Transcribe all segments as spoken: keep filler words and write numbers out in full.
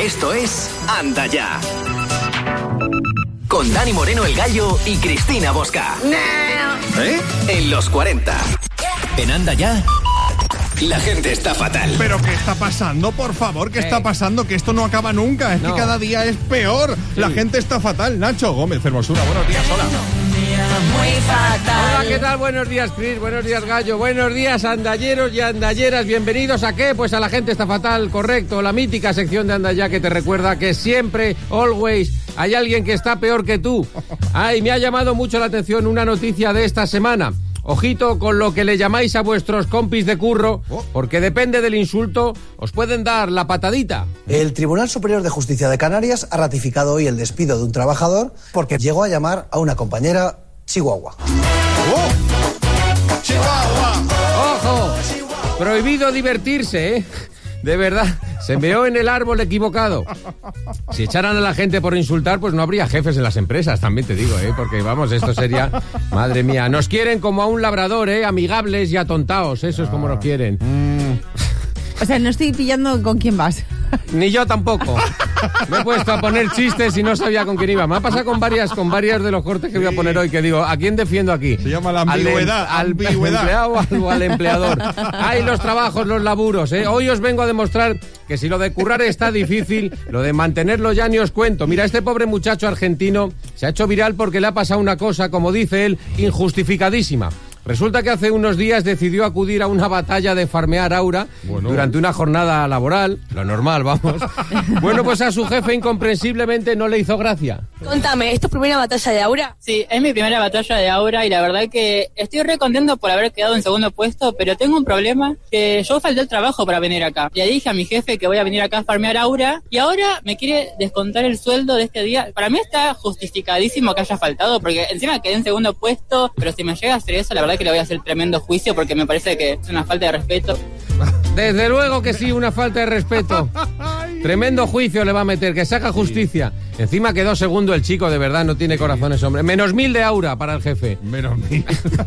Esto es Anda Ya. Con Dani Moreno el Gallo y Cristina Bosca. ¿Eh? En los cuarenta. En Anda Ya. La gente está fatal. ¿Pero qué está pasando? Por favor, ¿qué hey. está pasando? Que esto no acaba nunca. Es no. que cada día es peor. Sí. La gente está fatal. Nacho Gómez, Hermosura, buenos días, hola. Muy fatal. Hola, ¿qué tal? Buenos días, Cris. Buenos días, Gallo. Buenos días, andalleros y andalleras. Bienvenidos a ¿qué? Pues a La gente está fatal, correcto. La mítica sección de Anda Ya que te recuerda que siempre, always, hay alguien que está peor que tú. Ay, me ha llamado mucho la atención una noticia de esta semana. Ojito con lo que le llamáis a vuestros compis de curro, porque depende del insulto, os pueden dar la patadita. El Tribunal Superior de Justicia de Canarias ha ratificado hoy el despido de un trabajador porque llegó a llamar a una compañera Chihuahua. ¡Oh! ¡Chihuahua! ¡Ojo! Prohibido divertirse, ¿eh? De verdad, se meó en el árbol equivocado. Si echaran a la gente por insultar, pues no habría jefes en las empresas, también te digo, ¿eh? Porque, vamos, esto sería... Madre mía, nos quieren como a un labrador, ¿eh? Amigables y atontados, eso es como nos quieren. O sea, no estoy pillando con quién vas. Ni yo tampoco. Me he puesto a poner chistes y no sabía con quién iba. Me ha pasado con varias, con varias de los cortes que voy a poner hoy, que digo, ¿a quién defiendo aquí? Se llama la ambigüedad. Al, em, al empleado o al empleador. Hay los trabajos, los laburos, ¿eh? Hoy os vengo a demostrar que si lo de currar está difícil, lo de mantenerlo ya ni os cuento. Mira, este pobre muchacho argentino se ha hecho viral porque le ha pasado una cosa, como dice él, injustificadísima. Resulta que hace unos días decidió acudir a una batalla de farmear aura bueno. durante una jornada laboral, lo normal, vamos. Bueno, pues a su jefe incomprensiblemente no le hizo gracia. Contame, ¿es tu primera batalla de aura? Sí, es mi primera batalla de aura y la verdad que estoy re contento por haber quedado en segundo puesto, pero tengo un problema, que yo falté el trabajo para venir acá. Le dije a mi jefe que voy a venir acá a farmear aura y ahora me quiere descontar el sueldo de este día. Para mí está justificadísimo que haya faltado, porque encima quedé en segundo puesto, pero si me llega a hacer eso, la verdad que le voy a hacer tremendo juicio porque me parece que es una falta de respeto. Desde luego que sí, una falta de respeto. Tremendo juicio le va a meter, que se haga justicia. Encima quedó segundo el chico, de verdad, no tiene corazones, hombre. Menos mil de aura para el jefe. Menos mil.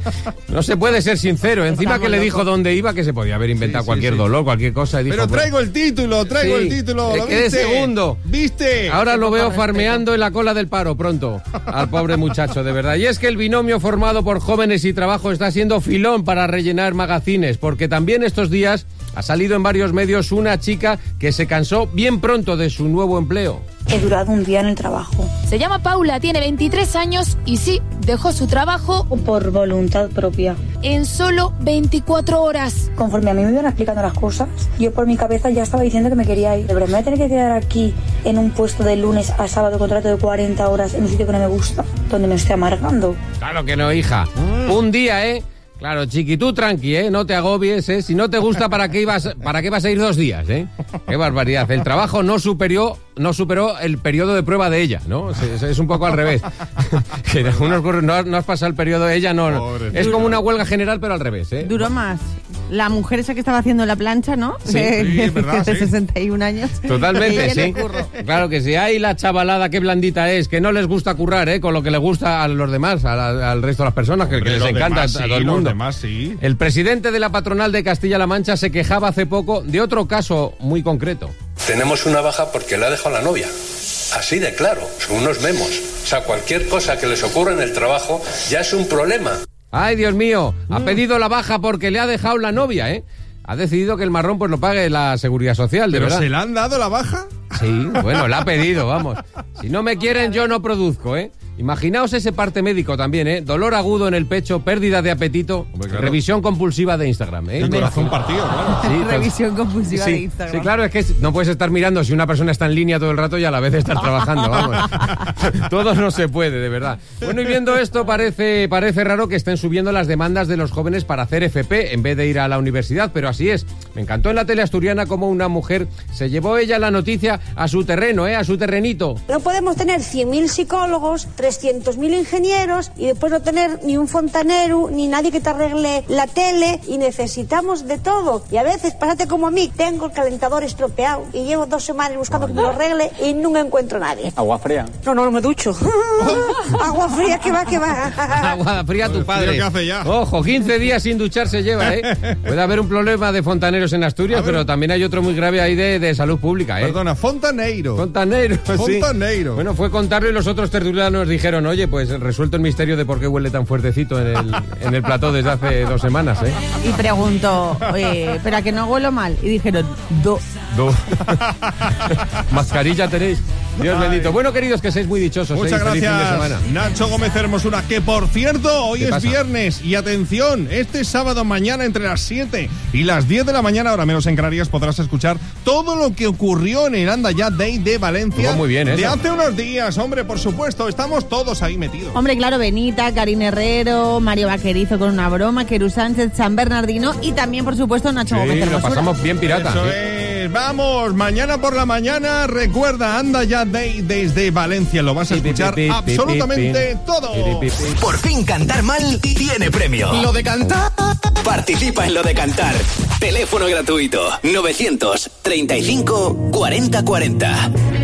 No se puede ser sincero. Encima que le dijo dónde iba, que se podía haber inventado sí, sí, cualquier sí. dolor, cualquier cosa. Y dijo, pero traigo el título, traigo sí, el título. ¿Lo quedé segundo. ¿Viste? Ahora lo veo farmeando en la cola del paro pronto. Al pobre muchacho, de verdad. Y es que el binomio formado por jóvenes y trabajo está siendo filón para rellenar magazines, porque también estos días ha salido en varios medios una chica que se cansó bien pronto de su nuevo empleo. He durado un día en el trabajo. Se llama Paula, tiene veintitrés años y sí, dejó su trabajo por voluntad propia. En solo veinticuatro horas. Conforme a mí me iban explicando las cosas, yo por mi cabeza ya estaba diciendo que me quería ir. De verdad, me voy a tener que quedar aquí en un puesto de lunes a sábado, contrato de cuarenta horas, en un sitio que no me gusta, donde me estoy amargando. Claro que no, hija. Mm. Un día, ¿eh? Claro, chiqui, tú tranqui, ¿eh? No te agobies, ¿eh? Si no te gusta, ¿para qué ibas, para qué vas a ir dos días, eh? Qué barbaridad. El trabajo no superó, no superó el periodo de prueba de ella, ¿no? Es, es un poco al revés. Unos, no, no has pasado el periodo de ella, no. no. Es como una huelga general, pero al revés, ¿eh? Duró más. La mujer esa que estaba haciendo la plancha, ¿no? Sí, de, sí, es verdad, de sí. sesenta y un años. Totalmente, sí. Claro que sí. Hay la chavalada, qué blandita es, que no les gusta currar, ¿eh? Con lo que le gusta a los demás, a la, al resto de las personas, que, Hombre, que les encanta demás, a todo sí, el mundo. Los demás, sí. El presidente de la patronal de Castilla-La Mancha se quejaba hace poco de otro caso muy concreto. Tenemos una baja porque le ha dejado la novia. Así de claro, son unos memos. O sea, cualquier cosa que les ocurra en el trabajo ya es un problema. Ay, Dios mío, ha pedido la baja porque le ha dejado la novia, ¿eh? Ha decidido que el marrón pues lo pague la Seguridad Social, de ¿Pero verdad. se le han dado la baja? Sí, bueno, la ha pedido, vamos. Si no me quieren, yo no produzco, ¿eh? Imaginaos ese parte médico también, ¿eh? Dolor agudo en el pecho, pérdida de apetito, Hombre, claro. revisión compulsiva de Instagram, ¿eh? El corazón partido, claro. Sí, revisión compulsiva sí, de Instagram. Sí, claro, es que no puedes estar mirando si una persona está en línea todo el rato y a la vez estar trabajando, vamos. Todo no se puede, de verdad. Bueno, y viendo esto, parece, parece raro que estén subiendo las demandas de los jóvenes para hacer F P en vez de ir a la universidad, pero así es. Me encantó en la tele asturiana cómo una mujer se llevó ella la noticia a su terreno, ¿eh? A su terrenito. No podemos tener cien mil psicólogos, trescientos mil ingenieros y después no tener ni un fontanero, ni nadie que te arregle la tele, y necesitamos de todo. Y a veces, pásate como a mí, tengo el calentador estropeado y llevo dos semanas buscando que me lo arregle y nunca encuentro a nadie. ¿Agua fría? No, no, no me ducho. Agua fría, que va, que va. Agua fría tu padre. ¿Qué hace ya? Ojo, quince días sin ducharse lleva, ¿eh? Puede haber un problema de fontaneros en Asturias, pero también hay otro muy grave ahí de, de salud pública, ¿eh? Perdona, fontaneiro. Fontaneiro, sí. Fontaneiro. Bueno, fue contarlo y los otros tertulianos dijeron, oye, pues resuelto el misterio de por qué huele tan fuertecito en el, en el plató desde hace dos semanas, ¿eh? Y preguntó, oye, ¿pero a que no huelo mal? Y dijeron, do. Do. Mascarilla tenéis. Dios Ay. bendito. Bueno, queridos, que seáis muy dichosos. Muchas ¿eh? gracias, Feliz fin de semana. Nacho Gómez Hermosura, que por cierto, hoy es pasa? viernes. Y atención, este sábado mañana entre las siete y las diez de la mañana, ahora menos en Canarias, podrás escuchar todo lo que ocurrió en el Anda Ya Day de Valencia. Estuvo muy bien, ¿eh? De hace unos días, hombre, por supuesto, estamos todos ahí metidos. Hombre, claro, Benita, Karin Herrero, Mario Vaquerizo con una broma, Querú Sánchez, San Bernardino y también, por supuesto, Nacho Sí, Gómez Hermosura. lo pasamos bien pirata. Eso ¿sí? es. Vamos, mañana por la mañana, recuerda, Anda Ya Day desde Valencia. Lo vas a escuchar Pi, pi, pi, absolutamente pi, pi. todo. Pi, pi, pi. Por fin cantar mal tiene premio. Lo de cantar. Participa en Lo de Cantar. Teléfono gratuito novecientos treinta y cinco cuarenta cuarenta.